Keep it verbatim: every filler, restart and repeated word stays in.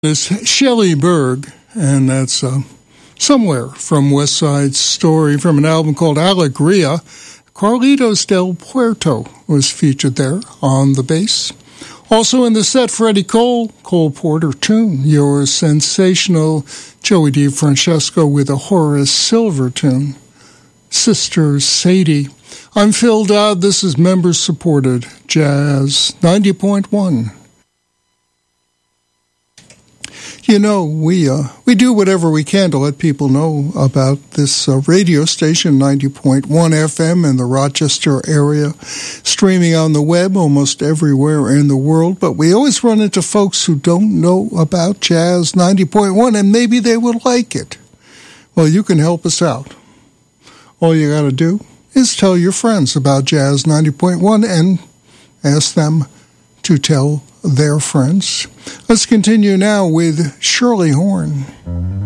It's Shelley Berg, and that's uh, Somewhere from West Side Story from an album called Alegría. Carlitos Del Puerto was featured there on the bass. Also in the set, Freddie Cole, Cole Porter tune, your sensational Joey DeFrancesco with a Horace Silver tune, Sister Sadie. I'm Phil Dodd, this is member-supported Jazz ninety point one. You know, we uh, we do whatever we can to let people know about this uh, radio station, ninety point one F M in the Rochester area, streaming on the web almost everywhere in the world. But we always run into folks who don't know about Jazz ninety point one, and maybe they would like it. Well, you can help us out. All you got to do is tell your friends about Jazz ninety point one and ask them to tell their friends. Let's continue now with Shirley Horn.